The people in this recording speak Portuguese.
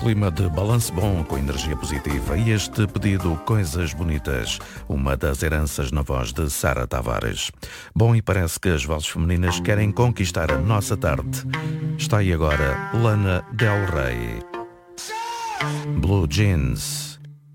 Clima de balanço bom com energia positiva e este pedido Coisas Bonitas, uma das heranças na voz de Sara Tavares. Bom, e parece que as vozes femininas querem conquistar a nossa tarde. Está aí agora Lana Del Rey. Blue Jeans.